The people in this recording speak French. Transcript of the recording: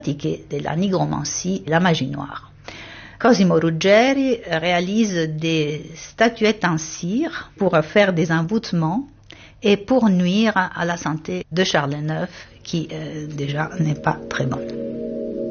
de la nigromancie, la magie noire. Cosimo Ruggeri réalise des statuettes en cire pour faire des envoûtements et pour nuire à la santé de Charles IX, qui déjà n'est pas très bon.